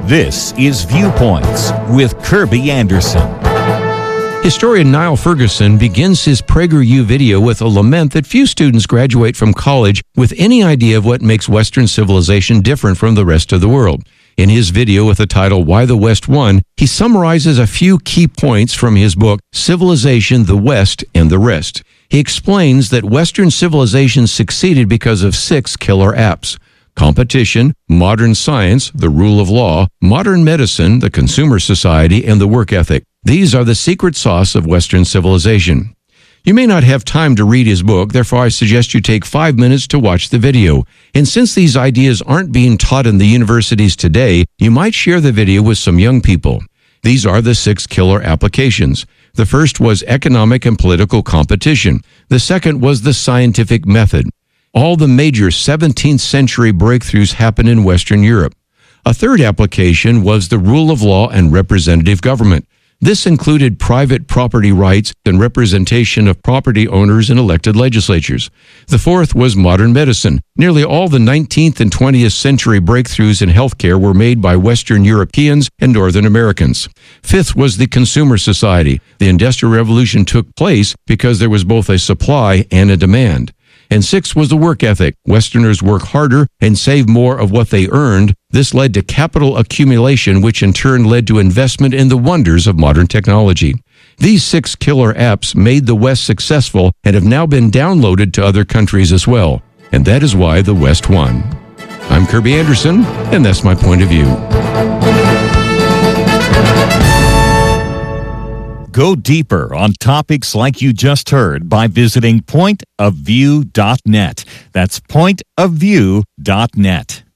This is Viewpoints with Kirby Anderson. Historian Niall Ferguson begins his PragerU video with a lament that few students graduate from college with any idea of what makes Western civilization different from the rest of the world. In his video with the title Why the West Won, he summarizes a few key points from his book Civilization, the West, and the Rest. He explains that Western civilization succeeded because of 6 killer apps: competition, modern science, the rule of law, modern medicine, the consumer society, and the work ethic. These are the secret sauce of Western civilization. You may not have time to read his book, therefore I suggest you take 5 minutes to watch the video. And since these ideas aren't being taught in the universities today, you might share the video with some young people. These are the 6 killer applications. The first was economic and political competition. The second was the scientific method. All the major 17th century breakthroughs happened in Western Europe. A third application was the rule of law and representative government. This included private property rights and representation of property owners in elected legislatures. The fourth was modern medicine. Nearly all the 19th and 20th century breakthroughs in healthcare were made by Western Europeans and Northern Americans. Fifth was the consumer society. The Industrial Revolution took place because there was both a supply and a demand. And sixth was the work ethic. Westerners work harder and save more of what they earned. This led to capital accumulation, which in turn led to investment in the wonders of modern technology. These 6 killer apps made the West successful and have now been downloaded to other countries as well. And that is why the West won. I'm Kirby Anderson, and that's my point of view. Go deeper on topics like you just heard by visiting pointofview.net. That's pointofview.net.